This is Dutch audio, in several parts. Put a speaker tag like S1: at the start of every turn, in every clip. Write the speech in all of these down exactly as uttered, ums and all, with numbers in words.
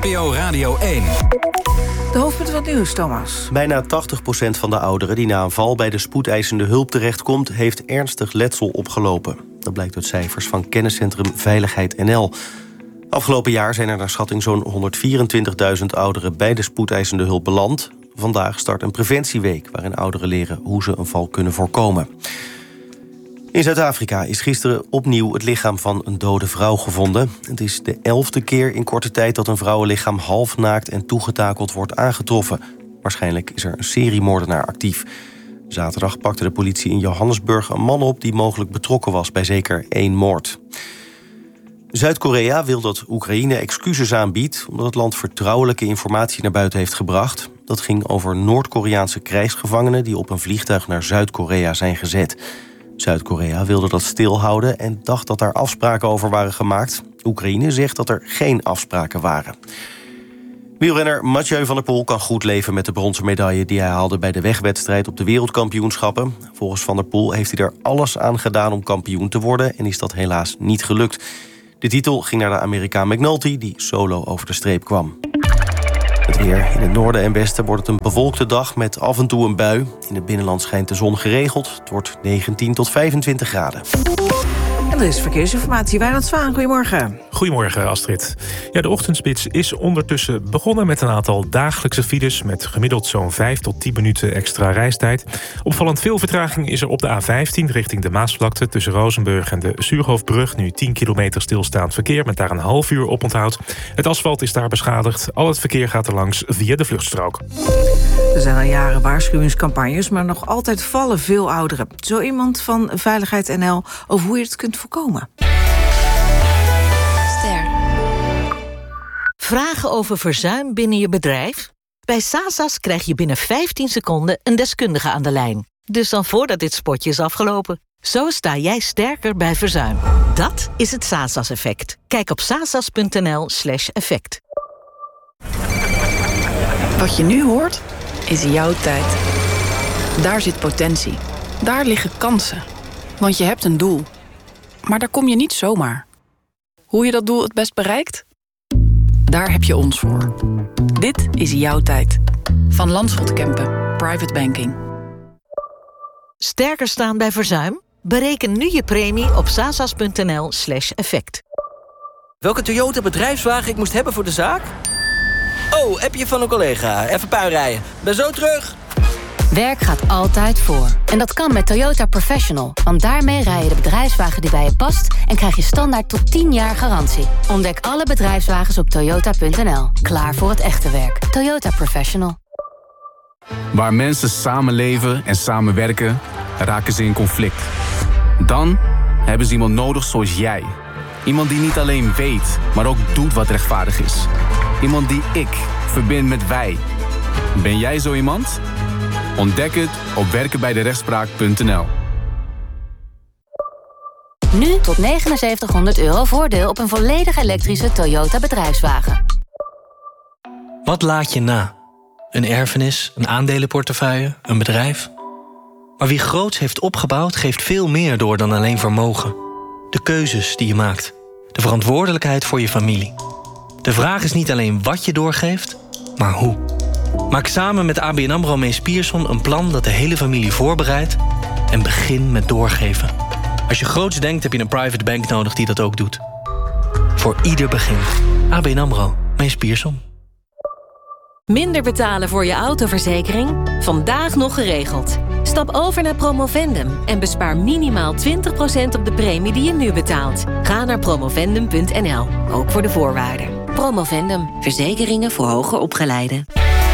S1: P O Radio één.
S2: De hoofdpunten van het nieuws, Thomas.
S3: Bijna tachtig procent van de ouderen die na een val bij de spoedeisende hulp terechtkomt, heeft ernstig letsel opgelopen. Dat blijkt uit cijfers van kenniscentrum Veiligheid N L. Afgelopen jaar zijn er naar schatting zo'n honderdvierentwintigduizend ouderen bij de spoedeisende hulp beland. Vandaag start een preventieweek waarin ouderen leren hoe ze een val kunnen voorkomen. In Zuid-Afrika is gisteren opnieuw het lichaam van een dode vrouw gevonden. Het is de elfde keer in korte tijd dat een vrouwenlichaam halfnaakt en toegetakeld wordt aangetroffen. Waarschijnlijk is er een seriemoordenaar actief. Zaterdag pakte de politie in Johannesburg een man op die mogelijk betrokken was bij zeker één moord. Zuid-Korea wil dat Oekraïne excuses aanbiedt omdat het land vertrouwelijke informatie naar buiten heeft gebracht. Dat ging over Noord-Koreaanse krijgsgevangenen die op een vliegtuig naar Zuid-Korea zijn gezet. Zuid-Korea wilde dat stilhouden en dacht dat daar afspraken over waren gemaakt. Oekraïne zegt dat er geen afspraken waren. Wielrenner Mathieu van der Poel kan goed leven met de bronzen medaille die hij haalde bij de wegwedstrijd op de wereldkampioenschappen. Volgens Van der Poel heeft hij er alles aan gedaan om kampioen te worden en is dat helaas niet gelukt. De titel ging naar de Amerikaan McNulty die solo over de streep kwam. Het weer. In het noorden en westen wordt het een bewolkte dag met af en toe een bui. In het binnenland schijnt de zon geregeld. Het wordt negentien tot vijfentwintig graden.
S2: En er is verkeersinformatie. Wijnand Zwaan, goedemorgen.
S4: Goedemorgen, Astrid. Ja, de ochtendspits is ondertussen begonnen met een aantal dagelijkse files met gemiddeld zo'n vijf tot tien minuten extra reistijd. Opvallend veel vertraging is er op de A vijftien richting de Maasvlakte tussen Rozenburg en de Suurhoofdbrug. Nu tien kilometer stilstaand verkeer met daar een half uur oponthoud. Het asfalt is daar beschadigd. Al het verkeer gaat er langs via de vluchtstrook.
S2: Er zijn al jaren waarschuwingscampagnes, maar nog altijd vallen veel ouderen. Zo iemand van Veiligheid N L over hoe je het kunt voorkomen.
S5: Ster. Vragen over verzuim binnen je bedrijf? Bij Sasas krijg je binnen vijftien seconden een deskundige aan de lijn. Dus dan voordat dit spotje is afgelopen. Zo sta jij sterker bij verzuim. Dat is het Sasas-effect. Kijk op sasas.nl slash effect.
S6: Wat je nu hoort, is jouw tijd. Daar zit potentie. Daar liggen kansen. Want je hebt een doel. Maar daar kom je niet zomaar. Hoe je dat doel het best bereikt? Daar heb je ons voor. Dit is jouw tijd. Van Landschot Kempen. Private Banking.
S5: Sterker staan bij verzuim? Bereken nu je premie op sasas.nl slash effect.
S7: Welke Toyota bedrijfswagen ik moest hebben voor de zaak? Oh, appje van een collega. Even puin rijden. Ben zo terug.
S8: Werk gaat altijd voor. En dat kan met Toyota Professional. Want daarmee rij je de bedrijfswagen die bij je past en krijg je standaard tot tien jaar garantie. Ontdek alle bedrijfswagens op toyota punt n l. Klaar voor het echte werk. Toyota Professional.
S9: Waar mensen samenleven en samenwerken, raken ze in conflict. Dan hebben ze iemand nodig zoals jij. Iemand die niet alleen weet, maar ook doet wat rechtvaardig is. Iemand die ik verbind met wij. Ben jij zo iemand? Ontdek het op werken bij de rechtspraak punt n l.
S8: Nu tot negenenzeventighonderd euro voordeel op een volledig elektrische Toyota bedrijfswagen.
S10: Wat laat je na? Een erfenis, een aandelenportefeuille, een bedrijf? Maar wie groots heeft opgebouwd, geeft veel meer door dan alleen vermogen. De keuzes die je maakt. De verantwoordelijkheid voor je familie. De vraag is niet alleen wat je doorgeeft, maar hoe. Maak samen met A B N AMRO Mees Pierson een plan dat de hele familie voorbereidt en begin met doorgeven. Als je groots denkt, heb je een private bank nodig die dat ook doet. Voor ieder begin. A B N AMRO Mees Pierson.
S11: Minder betalen voor je autoverzekering? Vandaag nog geregeld. Stap over naar Promovendum en bespaar minimaal twintig procent op de premie die je nu betaalt. Ga naar promovendum punt n l, ook voor de voorwaarden. Promovendum, verzekeringen voor hoger opgeleiden.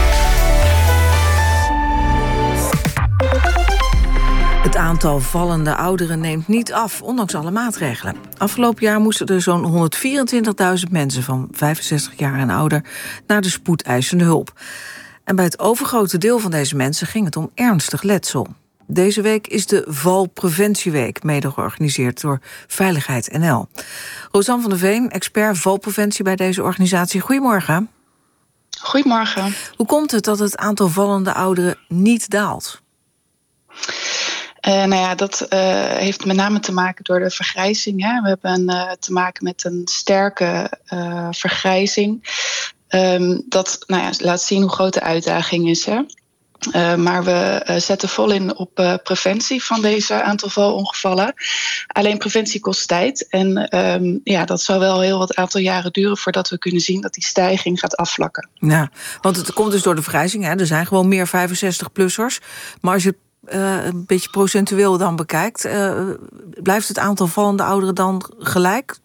S2: Het aantal vallende ouderen neemt niet af, ondanks alle maatregelen. Afgelopen jaar moesten er zo'n honderdvierentwintigduizend mensen van vijfenzestig jaar en ouder naar de spoedeisende hulp. En bij het overgrote deel van deze mensen ging het om ernstig letsel. Deze week is de Valpreventieweek, mede georganiseerd door Veiligheid N L. Rosanne van der Veen, expert valpreventie bij deze organisatie. Goedemorgen.
S12: Goedemorgen.
S2: Hoe komt het dat het aantal vallende ouderen niet daalt?
S12: Uh, nou ja, dat uh, heeft met name te maken door de vergrijzing. Hè. We hebben uh, te maken met een sterke uh, vergrijzing. Um, dat nou ja, laat zien hoe groot de uitdaging is. Hè? Uh, maar we uh, zetten vol in op uh, preventie van deze aantal valongevallen. Alleen preventie kost tijd. En um, ja, dat zal wel heel wat aantal jaren duren voordat we kunnen zien dat die stijging gaat afvlakken.
S2: Ja, want het komt dus door de vergrijzing. Hè? Er zijn gewoon meer vijfenzestig-plussers. Maar als je het uh, een beetje procentueel dan bekijkt, uh, blijft het aantal vallende ouderen dan gelijk?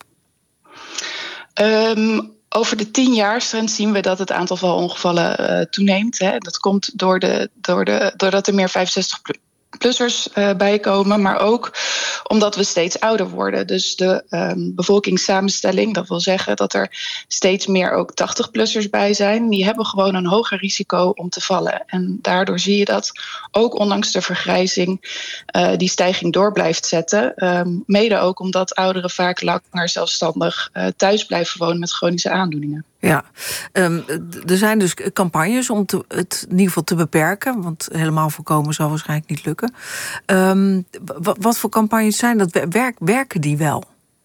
S12: Um, Over de tienjaarstrend zien we dat het aantal valongevallen uh, toeneemt. Hè. Dat komt door de, door de, doordat er meer vijfenzestig-plussers uh, bijkomen, maar ook omdat we steeds ouder worden. Dus de um, bevolkingssamenstelling, dat wil zeggen dat er steeds meer ook tachtig-plussers bij zijn. Die hebben gewoon een hoger risico om te vallen. En daardoor zie je dat ook ondanks de vergrijzing uh, die stijging door blijft zetten. Um, mede ook omdat ouderen vaak langer zelfstandig uh, thuis blijven wonen met chronische aandoeningen.
S2: Ja, um, er zijn dus campagnes om te, het in ieder geval te beperken, want helemaal voorkomen zal waarschijnlijk niet lukken. Um, wat, wat voor campagnes zijn dat? Werk, werken die wel?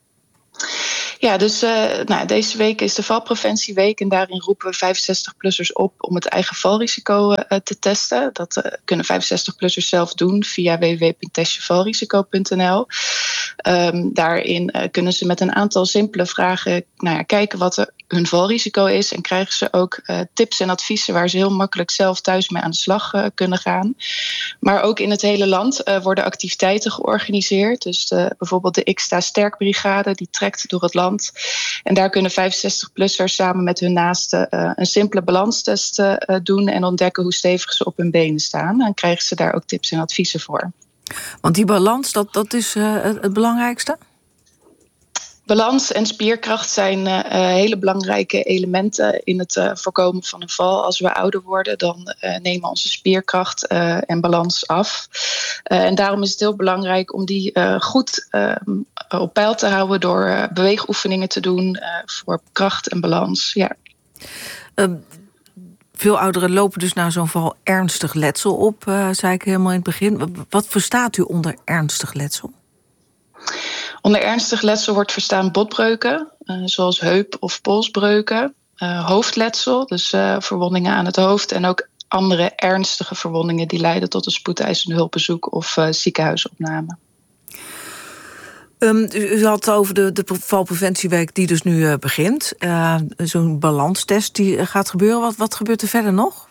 S12: Ja, dus uh, nou, deze week is de valpreventieweek en daarin roepen we vijfenzestig-plussers op om het eigen valrisico uh, te testen. Dat uh, kunnen vijfenzestig-plussers zelf doen via w w w punt test je valrisico punt n l. Um, daarin uh, kunnen ze met een aantal simpele vragen nou ja, kijken wat er hun valrisico is en krijgen ze ook uh, tips en adviezen waar ze heel makkelijk zelf thuis mee aan de slag uh, kunnen gaan. Maar ook in het hele land uh, worden activiteiten georganiseerd. Dus de, bijvoorbeeld de X T A Sterkbrigade, die trekt door het land. En daar kunnen vijfenzestig-plussers samen met hun naasten uh, een simpele balanstest uh, doen en ontdekken hoe stevig ze op hun benen staan. En krijgen ze daar ook tips en adviezen voor.
S2: Want die balans, dat, dat is uh, het belangrijkste?
S12: Balans en spierkracht zijn uh, hele belangrijke elementen in het uh, voorkomen van een val. Als we ouder worden, dan uh, nemen onze spierkracht uh, en balans af. Uh, en daarom is het heel belangrijk om die uh, goed uh, op peil te houden door uh, beweegoefeningen te doen uh, voor kracht en balans. Ja.
S2: Uh, veel ouderen lopen dus na zo'n val ernstig letsel op, uh, zei ik helemaal in het begin. Wat verstaat u onder ernstig letsel?
S12: Onder ernstig letsel wordt verstaan botbreuken, uh, zoals heup- of polsbreuken, uh, hoofdletsel, dus uh, verwondingen aan het hoofd en ook andere ernstige verwondingen die leiden tot een spoedeisende hulpbezoek of uh, ziekenhuisopname.
S2: Um, u had het over de, de valpreventieweek die dus nu uh, begint. Uh, zo'n balanstest die gaat gebeuren. Wat, wat gebeurt er verder nog?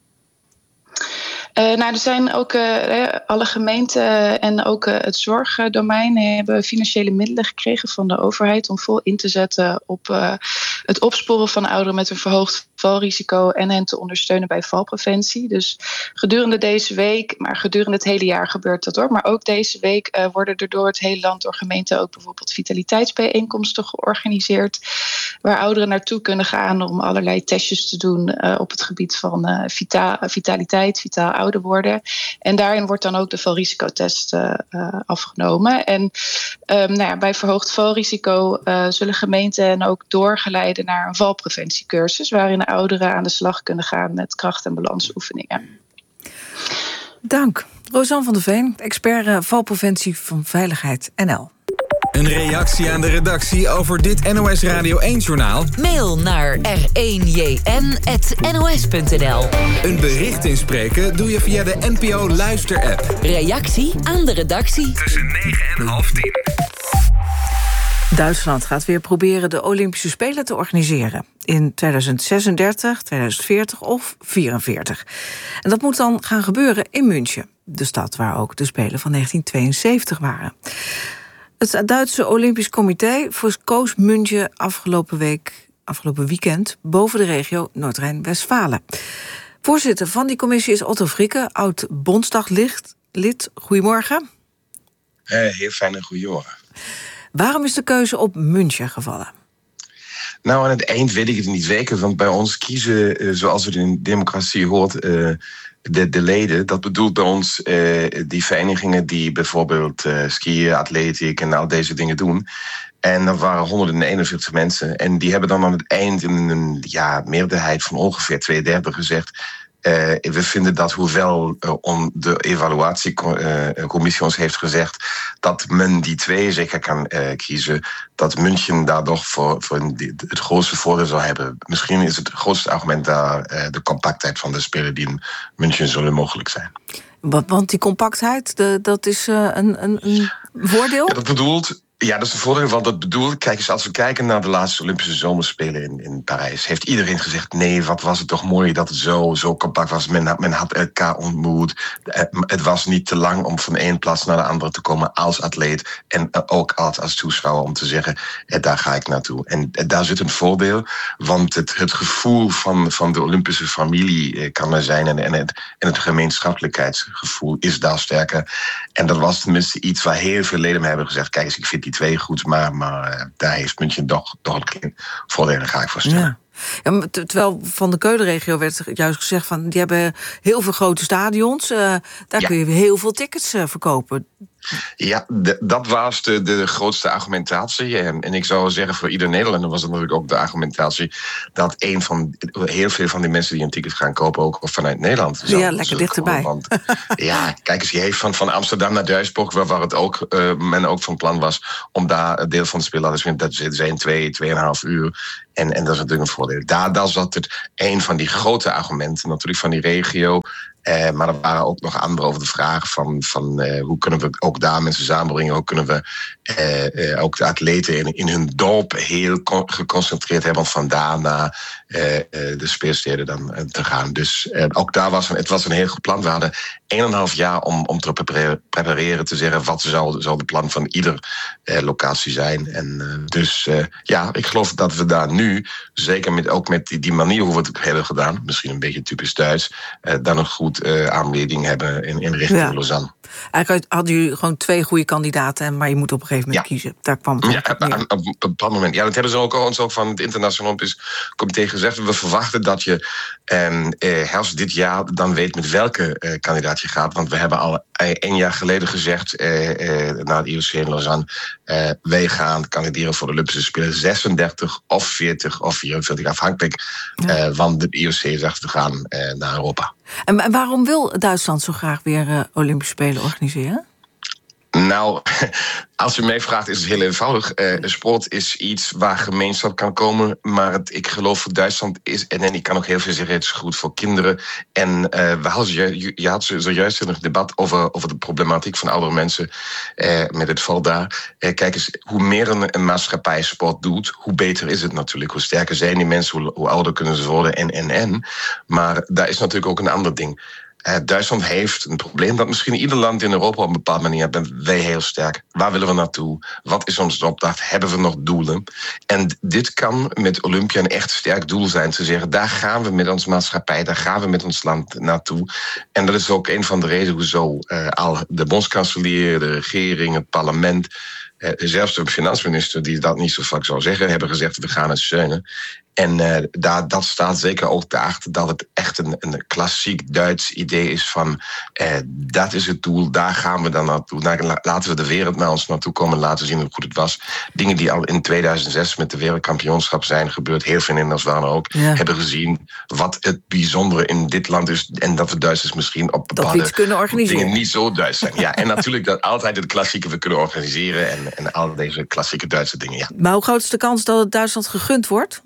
S12: Uh, nou, er zijn ook uh, alle gemeenten en ook uh, het zorgdomein hebben financiële middelen gekregen van de overheid om vol in te zetten op uh, het opsporen van ouderen met een verhoogd valrisico en hen te ondersteunen bij valpreventie. Dus gedurende deze week, maar gedurende het hele jaar gebeurt dat hoor. Maar ook deze week uh, worden er door het hele land door gemeenten ook bijvoorbeeld vitaliteitsbijeenkomsten georganiseerd, waar ouderen naartoe kunnen gaan om allerlei testjes te doen uh, op het gebied van uh, vita- vitaliteit, vitaal ouder worden. En daarin wordt dan ook de valrisicotest uh, uh, afgenomen. En um, nou ja, bij verhoogd valrisico uh, zullen gemeenten ook doorgeleiden naar een valpreventiecursus, waarin ouderen aan de slag kunnen gaan met kracht- en balansoefeningen.
S2: Dank. Rosanne van der Veen, expert uh, valpreventie van Veiligheid N L.
S1: Een reactie aan de redactie over dit N O S Radio één-journaal?
S5: Mail naar r één j n apenstaartje n o s punt n l.
S1: Een bericht inspreken doe je via de N P O Luister-app.
S11: Reactie aan de redactie.
S1: Tussen negen en half tien.
S2: Duitsland gaat weer proberen de Olympische Spelen te organiseren. In tweeduizend zesendertig, tweeduizend veertig of vierenveertig. En dat moet dan gaan gebeuren in München. De stad waar ook de Spelen van negentien tweeënzeventig waren. Het Duitse Olympisch Comité verkoos München afgelopen week, afgelopen weekend boven de regio Noord-Rijn-Westfalen. Voorzitter van die commissie is Otto Frikke, oud-Bondsdaglid. Goedemorgen.
S13: Hey, heel fijne goedemorgen.
S2: Waarom is de keuze op München gevallen?
S13: Nou, aan het eind weet ik het niet zeker, want bij ons kiezen, zoals het in democratie hoort, de, de leden. Dat bedoelt bij ons die verenigingen die bijvoorbeeld skiën, atletiek en al deze dingen doen. En dat waren honderdeenenveertig mensen. En die hebben dan aan het eind in een ja, meerderheid van ongeveer tweeëndertig gezegd: Uh, we vinden dat hoewel uh, om de evaluatiecommissie ons heeft gezegd dat men die twee zeker kan uh, kiezen, dat München daar toch voor, voor het grootste voordeel zou hebben. Misschien is het grootste argument daar uh, de compactheid van de spelen die in München zullen mogelijk zijn.
S2: Want die compactheid, de, dat is uh, een, een, een voordeel?
S13: Ja, dat bedoelt... Ja, dat is een voordeel van dat bedoel. Kijk eens, als we kijken naar de laatste Olympische Zomerspelen in, in Parijs, heeft iedereen gezegd, nee, wat was het toch mooi dat het zo, zo compact was. Men, men had elkaar ontmoet. Het was niet te lang om van één plaats naar de andere te komen als atleet. En ook als, als toeschouwer om te zeggen, daar ga ik naartoe. En daar zit een voordeel, want het, het gevoel van, van de Olympische familie kan er zijn. En, en, het, en het gemeenschappelijkheidsgevoel is daar sterker. En dat was tenminste iets waar heel veel leden me hebben gezegd, kijk eens, ik vind die twee goed, maar, maar uh, daar heeft München toch, toch een klein voordeel, daar ga ik voor stellen.
S2: Ja. Ja, terwijl van de Keulenregio werd juist gezegd van die hebben heel veel grote stadions, uh, daar ja. kun je heel veel tickets uh, verkopen.
S13: Ja, de, dat was de, de grootste argumentatie. En, en ik zou zeggen, voor ieder Nederlander was het natuurlijk ook de argumentatie dat een van heel veel van die mensen die een ticket gaan kopen ook vanuit Nederland
S2: zou, ja, lekker dichterbij.
S13: Want ja, kijk eens, je heeft van, van Amsterdam naar Duisburg, waar, waar het ook, uh, men ook van plan was om daar een deel van de spelen te spelen. Dat zijn twee, tweeënhalf uur. En, en dat is natuurlijk een voordeel. Daar, daar zat het een van die grote argumenten, natuurlijk van die regio. Uh, maar er waren ook nog andere over de vraag van, van uh, hoe kunnen we ook daar mensen samenbrengen. Hoe kunnen we uh, uh, ook de atleten in, in hun dorp heel con- geconcentreerd hebben om vandaar naar uh, uh, de speelsteden dan uh, te gaan. Dus uh, ook daar was een, het was een heel goed plan. We hadden een en een half jaar om, om te prepareren, prepareren, te zeggen wat zou, zou de plan van ieder uh, locatie zijn. En uh, dus uh, ja, ik geloof dat we daar nu, zeker met, ook met die, die manier hoe we het hebben gedaan, misschien een beetje typisch Duits, uh, dan een goed Uh, aanleiding hebben in, in richting ja. Lausanne.
S2: Eigenlijk hadden jullie gewoon twee goede kandidaten, maar je moet op een gegeven moment ja. kiezen. Daar kwam het
S13: ja, op, op, op een bepaald moment. Ja, dat hebben ze ook, ons ook van het Internationaal Olympisch Comité gezegd. We verwachten dat je um, uh, herfst dit jaar dan weet met welke uh, kandidaat je gaat. Want we hebben al uh, een jaar geleden gezegd uh, uh, naar het I O C in Lausanne, uh, wij gaan kandideren voor de Olympische Spelen zesendertig of veertig of vierenveertig, afhankelijk ja. uh, van de I O C zegt we gaan uh, naar Europa.
S2: En waarom wil Duitsland zo graag weer uh, Olympische Spelen organiseren?
S13: Nou, als je mij vraagt, is het heel eenvoudig. Uh, sport is iets waar gemeenschap kan komen. Maar het, ik geloof voor Duitsland is, en, en ik kan ook heel veel zeggen, het is goed voor kinderen. En uh, we hadden, je, je had zojuist een debat over, over de problematiek van oudere mensen uh, met het val daar. Uh, kijk eens, hoe meer een, een maatschappij sport doet, hoe beter is het natuurlijk. Hoe sterker zijn die mensen, hoe, hoe ouder kunnen ze worden en, en, en. Maar daar is natuurlijk ook een ander ding. Uh, Duitsland heeft een probleem dat misschien ieder land in Europa op een bepaalde manier heeft. Wij heel sterk. Waar willen we naartoe? Wat is onze opdracht? Hebben we nog doelen? En dit kan met Olympia een echt sterk doel zijn. Te zeggen, daar gaan we met onze maatschappij, daar gaan we met ons land naartoe. En dat is ook een van de redenen hoezo uh, al de bondskanselier, de regering, het parlement, uh, zelfs de financiënminister, die dat niet zo vaak zou zeggen, hebben gezegd, we gaan het steunen. En uh, daar, dat staat zeker ook daarachter dat het echt een, een klassiek Duits idee is van uh, dat is het doel, daar gaan we dan naartoe. Nou, laten we de wereld naar ons naartoe komen, laten zien hoe goed het was. Dingen die al in tweeduizend zes met de wereldkampioenschap zijn gebeurd, heel veel Nederlanders waren ook, ja. hebben gezien wat het bijzondere in dit land is en dat we Duitsers misschien op bepaalde dingen niet zo Duits zijn. Ja, en natuurlijk dat altijd het klassieke we kunnen organiseren en, en al deze klassieke Duitse dingen. Ja.
S2: Maar hoe groot is de kans dat het Duitsland gegund wordt?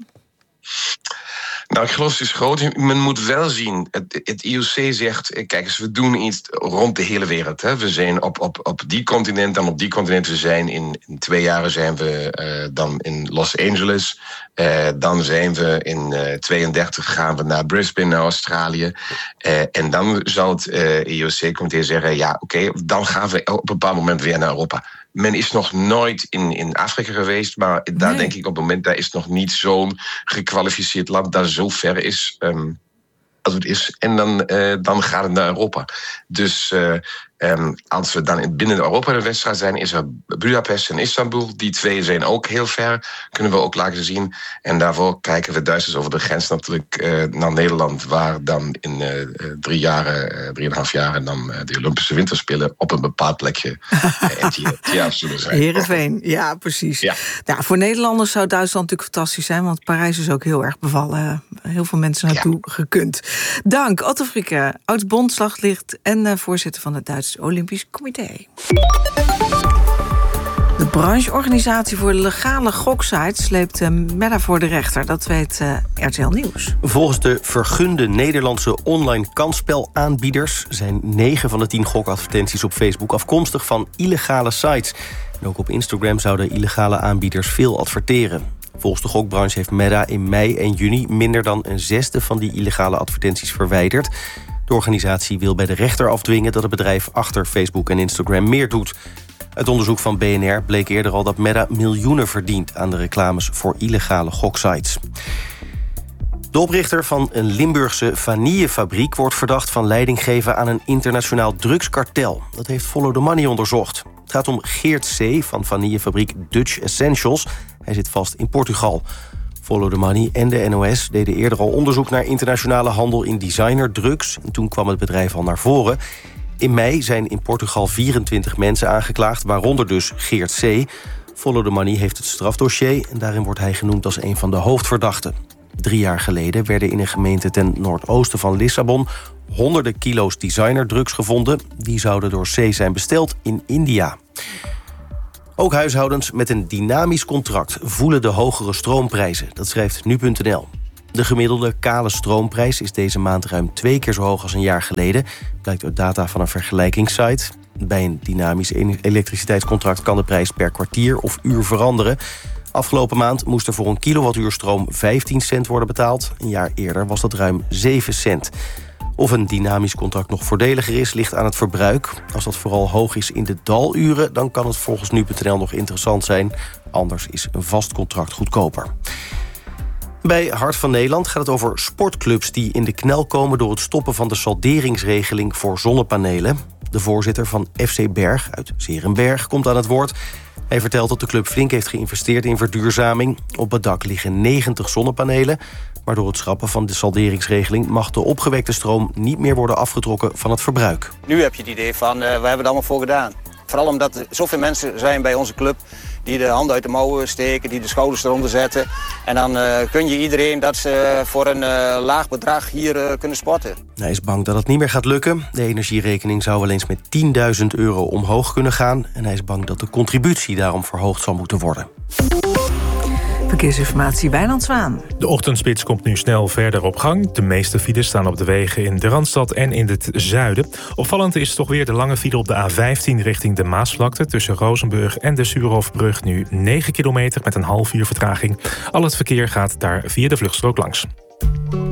S13: Nou, ik geloof het is groot. Men moet wel zien, het, het I O C zegt, kijk eens, we doen iets rond de hele wereld. Hè. We zijn op, op, op die continent, dan op die continent. We zijn in, in twee jaren zijn we uh, dan in Los Angeles. Uh, dan zijn we in uh, tweeëndertig gaan we naar Brisbane, naar Australië. Uh, en dan zal het uh, I O C-comité zeggen, ja, oké, okay, dan gaan we op een bepaald moment weer naar Europa. Men is nog nooit in, in Afrika geweest, maar daar nee. denk ik op het moment, daar is nog niet zo'n gekwalificeerd land dat zo ver is um, als het is. En dan, uh, dan gaat het naar Europa. Dus uh, um, als we dan binnen Europa de wedstrijd zijn, is er Budapest en Istanbul. Die twee zijn ook heel ver, kunnen we ook laten zien. En daarvoor kijken we Duitsers over de grens natuurlijk uh, naar Nederland, waar dan in uh, drie jaren, uh, drieënhalf jaar dan uh, de Olympische Winterspelen op een bepaald plekje uh, zullen zijn.
S2: Heerenveen, ja, precies. Ja. Nou, voor Nederlanders zou Duitsland natuurlijk fantastisch zijn, want Parijs is ook heel erg bevallen. heel veel mensen naartoe ja. gekund. Dank, Otto Frieke, oud-bondslaglicht en uh, voorzitter van het Duits Olympisch Comité. De brancheorganisatie voor legale goksites sleept uh, Meta voor de rechter. Dat weet uh, R T L Nieuws.
S3: Volgens de vergunde Nederlandse online kansspelaanbieders zijn negen van de tien gokadvertenties op Facebook afkomstig van illegale sites. En ook op Instagram zouden illegale aanbieders veel adverteren. Volgens de gokbranche heeft Meta in mei en juni minder dan een zesde van die illegale advertenties verwijderd. De organisatie wil bij de rechter afdwingen dat het bedrijf achter Facebook en Instagram meer doet. Uit onderzoek van B N R bleek eerder al dat Meta miljoenen verdient aan de reclames voor illegale goksites. De oprichter van een Limburgse vanillefabriek wordt verdacht van leiding geven aan een internationaal drugskartel. Dat heeft Follow the Money onderzocht. Het gaat om Geert C. van vanillefabriek Dutch Essentials. Hij zit vast in Portugal. Follow the Money en de N O S deden eerder al onderzoek naar internationale handel in designerdrugs. En toen kwam het bedrijf al naar voren. In mei zijn in Portugal vierentwintig mensen aangeklaagd, waaronder dus Geert C. Follow the Money heeft het strafdossier en daarin wordt hij genoemd als een van de hoofdverdachten. Drie jaar geleden werden in een gemeente ten noordoosten van Lissabon honderden kilo's designerdrugs gevonden. Die zouden door C zijn besteld in India. Ook huishoudens met een dynamisch contract voelen de hogere stroomprijzen. Dat schrijft nu punt n l. De gemiddelde kale stroomprijs is deze maand ruim twee keer zo hoog als een jaar geleden. Blijkt uit data van een vergelijkingssite. Bij een dynamisch elektriciteitscontract kan de prijs per kwartier of uur veranderen. Afgelopen maand moest er voor een kilowattuur stroom vijftien cent worden betaald. Een jaar eerder was dat ruim zeven cent. Of een dynamisch contract nog voordeliger is, ligt aan het verbruik. Als dat vooral hoog is in de daluren, dan kan het volgens nu punt n l nog interessant zijn. Anders is een vast contract goedkoper. Bij Hart van Nederland gaat het over sportclubs die in de knel komen door het stoppen van de salderingsregeling voor zonnepanelen. De voorzitter van F C Berg uit 's Heerenberg komt aan het woord. Hij vertelt dat de club flink heeft geïnvesteerd in verduurzaming. Op het dak liggen negentig zonnepanelen. Maar door het schrappen van de salderingsregeling mag de opgewekte stroom niet meer worden afgetrokken van het verbruik.
S14: Nu heb je het idee van, uh, we hebben het allemaal voor gedaan. Vooral omdat er zoveel mensen zijn bij onze club die de handen uit de mouwen steken, die de schouders eronder zetten. En dan uh, kun je iedereen dat ze voor een uh, laag bedrag hier uh, kunnen sporten.
S3: Hij is bang dat het niet meer gaat lukken. De energierekening zou wel eens met tienduizend euro omhoog kunnen gaan. En hij is bang dat de contributie daarom verhoogd zal moeten worden.
S2: Verkeersinformatie, Wijnand Zwaan.
S4: De ochtendspits komt nu snel verder op gang. De meeste files staan op de wegen in de Randstad en in het zuiden. Opvallend is toch weer de lange file op de A vijftien richting de Maasvlakte. Tussen Rozenburg en de Suurhofbrug nu negen kilometer met een half uur vertraging. Al het verkeer gaat daar via de vluchtstrook langs.